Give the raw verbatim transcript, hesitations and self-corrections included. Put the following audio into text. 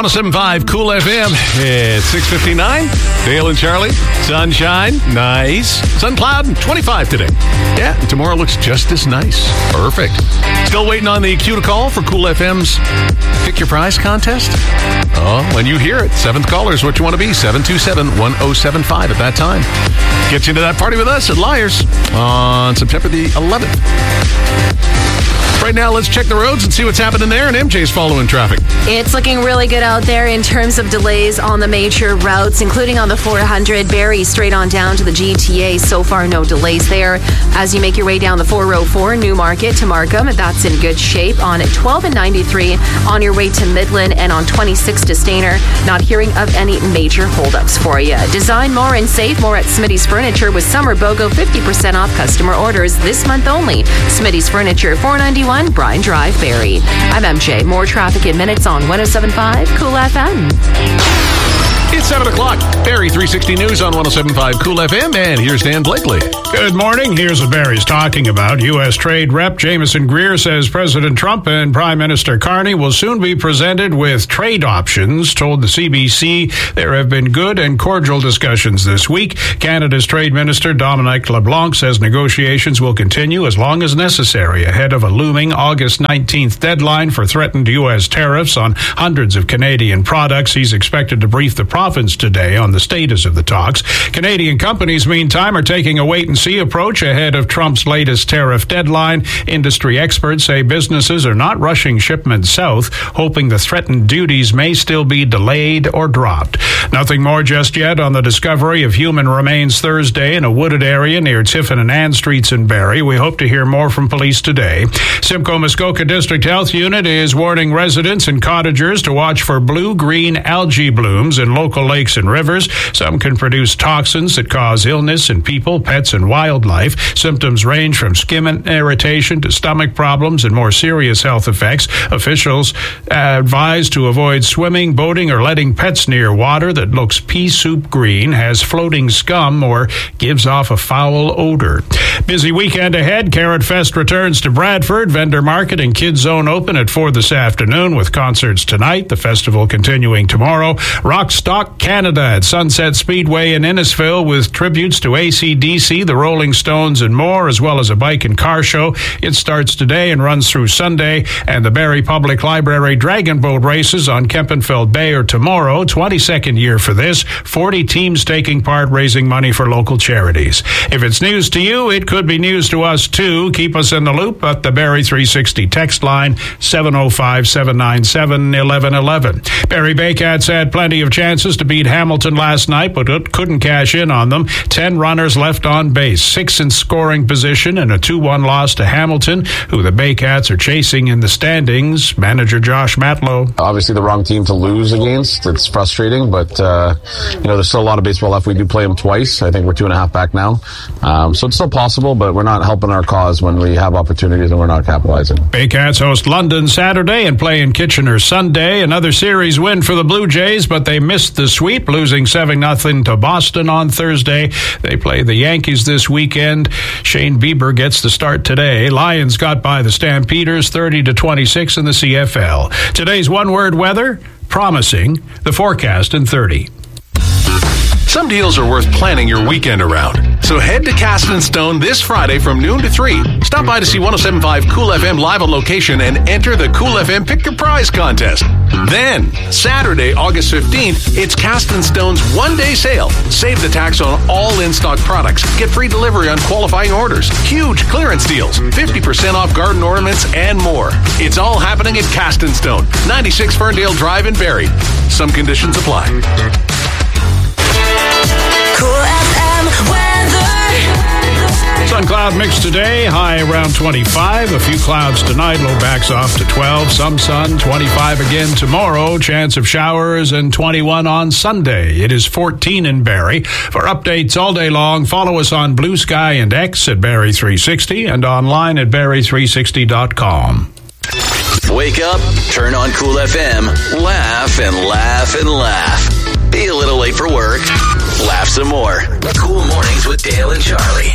one oh seven point five Cool F M. It's six fifty-nine. Dale and Charlie. Sunshine. Nice. Sun cloud and twenty-five today. Yeah, and tomorrow looks just as nice. Perfect. Still waiting on the cue to call for Cool F M's Pick Your Prize contest? Oh, when you hear it, seventh caller is what you want to be. seven two seven, one oh seven five at that time. Get you into that party with us at Liars on September the eleventh. Right now, let's check the roads and see what's happening there, and M J's following traffic. It's looking really good out there in terms of delays on the major routes, including on the four hundred, Barrie straight on down to the G T A. So far, no delays there. As you make your way down the four oh four, Newmarket to Markham, that's in good shape. On twelve and ninety-three, on your way to Midland, and on twenty-six to Stainer, not hearing of any major holdups for you. Design more and save more at Smitty's Furniture with Summer BOGO fifty percent off customer orders this month only. Smitty's Furniture, four ninety-one Bryan Drive, Barrie. I'm M J. More traffic in minutes on one oh seven point five Cool F M. It's seven o'clock. Barrie three sixty News on one oh seven point five Cool F M, and here's Dan Blakely. Good morning. Here's what Barrie's talking about. U S. Trade Rep Jameson Greer says President Trump and Prime Minister Carney will soon be presented with trade options. Told the C B C there have been good and cordial discussions this week. Canada's Trade Minister Dominic LeBlanc says negotiations will continue as long as necessary ahead of a looming August nineteenth deadline for threatened U S tariffs on hundreds of Canadian products. He's expected to brief the province today on the status of the talks. Canadian companies, meantime, are taking a wait-and-see approach ahead of Trump's latest tariff deadline. Industry experts say businesses are not rushing shipments south, hoping the threatened duties may still be delayed or dropped. Nothing more just yet on the discovery of human remains Thursday in a wooded area near Tiffin and Ann Streets in Barrie. We hope to hear more from police today. Simcoe Muskoka District Health Unit is warning residents and cottagers to watch for blue-green algae blooms in local lakes and rivers. Some can produce toxins that cause illness in people, pets, and wildlife. Symptoms range from skin irritation to stomach problems and more serious health effects. Officials advise to avoid swimming, boating, or letting pets near water that looks pea soup green, has floating scum, or gives off a foul odor. Busy weekend ahead. Carrot Fest returns to Bradford. Vendor Market and Kids Zone open at four this afternoon with concerts tonight. The festival continuing tomorrow. Rockstock Canada at Sunset Speedway in Innisfil with tributes to A C D C, the Rolling Stones, and more, as well as a bike and car show. It starts today and runs through Sunday. And the Barrie Public Library Dragon Boat races on Kempenfeld Bay are tomorrow. twenty-second year for this. forty teams taking part, raising money for local charities. If it's news to you, it could be news to us too. Keep us in the loop at the Barrie three sixty text line, seven oh five, seven nine seven, one one one one. Barrie Baycats had plenty of chances to beat Hamilton last night, but couldn't cash in on them. Ten runners left on base, six in scoring position, and a two one loss to Hamilton, who the Baycats are chasing in the standings. Manager Josh Matlow. Obviously the wrong team to lose against. It's frustrating, but uh, you know, there's still a lot of baseball left. We do play them twice. I think we're two and a half back now. Um, so it's still possible, but we're not helping our cause when we have opportunities and we're not capitalizing. Baycats host London Saturday and play in Kitchener Sunday. Another series win for the Blue Jays, but they missed the sweep, losing seven nothing to Boston on Thursday. They play the Yankees this weekend. Shane Bieber gets the start today. Lions got by the Stampeders thirty to twenty-six in the C F L. Today's one-word weather, promising. The forecast in thirty. Some deals are worth planning your weekend around. So head to Caston Stone this Friday from noon to three. Stop by to see one oh seven point five Cool F M live on location and enter the Cool F M Pick Your Prize contest. Then, Saturday, August fifteenth, it's Caston Stone's one-day sale. Save the tax on all in-stock products. Get free delivery on qualifying orders. Huge clearance deals. fifty percent off garden ornaments and more. It's all happening at Caston Stone, ninety-six Ferndale Drive in Barrie. Some conditions apply. Cool F M weather. Sun cloud mix today, high around twenty-five. A few clouds tonight, low backs off to twelve. Some sun, twenty-five again tomorrow. Chance of showers and twenty-one on Sunday. It is fourteen in Barrie. For updates all day long, follow us on Blue Sky and X at Barrie three sixty and online at barrie three sixty dot com. Wake up, turn on Cool F M, laugh and laugh and laugh. Be a little late for work. Laugh some more. Cool Mornings with Dale and Charlie.